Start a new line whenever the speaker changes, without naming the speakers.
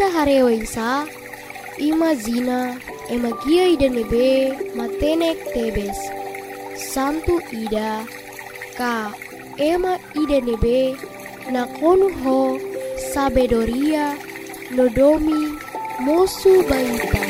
ida hareoisa, ima zina, ema gia ida nebe, matenek tebes. Santu ida, ka ema ida nebe, nakonu ho, sabedoria, nodomi, mosu baita.